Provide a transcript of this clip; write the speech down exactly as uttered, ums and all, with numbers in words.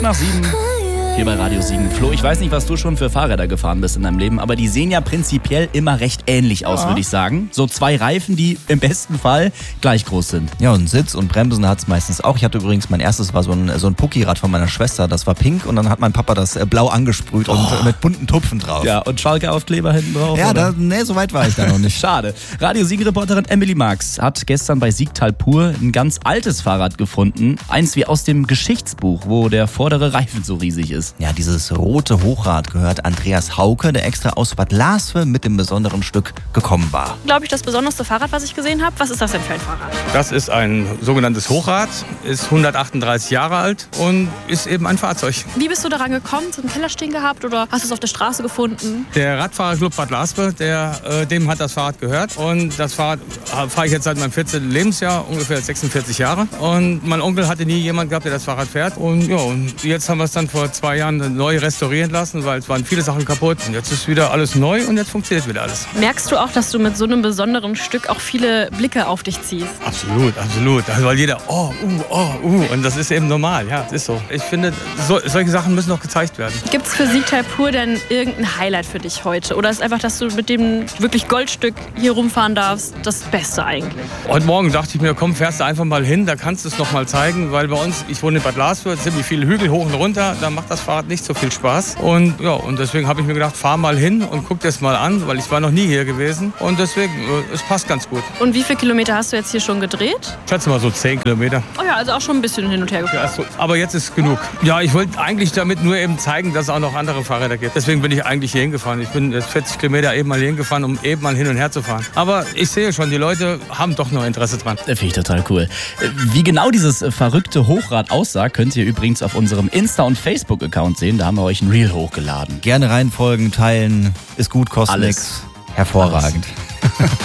Nach sieben. Hier bei Radio Siegen. Flo, ich weiß nicht, was du schon für Fahrräder gefahren bist in deinem Leben, aber die sehen ja prinzipiell immer recht ähnlich aus, ja. würde ich sagen. So zwei Reifen, die im besten Fall gleich groß sind. Ja, und Sitz und Bremsen hat es meistens auch. Ich hatte übrigens, mein erstes war so ein, so ein Pucki-Rad von meiner Schwester, das war pink und dann hat mein Papa das blau angesprüht oh. und mit bunten Tupfen drauf. Ja, und Schalke-Aufkleber hinten drauf. Ja, da, nee, so weit war ich da noch nicht. Schade. Radio Siegen-Reporterin Emily Marx hat gestern bei Siegtal Pur ein ganz altes Fahrrad gefunden. Eins wie aus dem Geschichtsbuch, wo der vordere Reifen so riesig ist. Ja, dieses rote Hochrad gehört Andreas Hauke, der extra aus Bad Laswe mit dem besonderen Stück gekommen war. Glaube ich, das besonderste Fahrrad, was ich gesehen habe. Was ist das denn für ein Fahrrad? Das ist ein sogenanntes Hochrad, ist hundertachtunddreißig Jahre alt und ist eben ein Fahrzeug. Wie bist du daran gekommen? Hast du einen Keller stehen gehabt oder hast du es auf der Straße gefunden? Der Radfahrerclub Bad Laswe, der, äh, dem hat das Fahrrad gehört. Und das Fahrrad fahre ich jetzt seit meinem vierzehnten Lebensjahr, ungefähr sechsundvierzig Jahre. Und mein Onkel hatte nie jemanden gehabt, der das Fahrrad fährt. Und, ja, und jetzt haben wir es dann vor zwei Jahren neu restaurieren lassen, weil es waren viele Sachen kaputt. Und jetzt ist wieder alles neu und jetzt funktioniert wieder alles. Merkst du auch, dass du mit so einem besonderen Stück auch viele Blicke auf dich ziehst? Absolut, absolut. Also, weil jeder, oh, uh, oh, uh. Und das ist eben normal, ja, das ist so. Ich finde, so, solche Sachen müssen noch gezeigt werden. Gibt es für Siegtal Pur denn irgendein Highlight für dich heute? Oder ist einfach, dass du mit dem wirklich Goldstück hier rumfahren darfst, das Beste eigentlich? Heute Morgen dachte ich mir, komm, fährst du einfach mal hin, da kannst du es noch mal zeigen, weil bei uns, ich wohne in Bad Laswe, ziemlich viele Hügel hoch und runter, da macht das Fahrrad nicht so viel Spaß. Und ja, und deswegen habe ich mir gedacht, fahr mal hin und guck dir das mal an, weil ich war noch nie hier gewesen. Und deswegen, äh, es passt ganz gut. Und wie viele Kilometer hast du jetzt hier schon gedreht? Ich schätze mal so zehn Kilometer. Oh ja, also auch schon ein bisschen hin und her gefahren. Ja, so, aber jetzt ist genug. Ja, ich wollte eigentlich damit nur eben zeigen, dass es auch noch andere Fahrräder gibt. Deswegen bin ich eigentlich hier hingefahren. Ich bin jetzt vierzig Kilometer eben mal hier hingefahren, um eben mal hin und her zu fahren. Aber ich sehe schon, die Leute haben doch noch Interesse dran. Das finde ich total cool. Wie genau dieses verrückte Hochrad aussah, könnt ihr übrigens auf unserem Insta- und Facebook-Account sehen. Da haben wir euch ein Reel hochgeladen. Gerne reinfolgen, teilen, ist gut, kostet nichts. Hervorragend.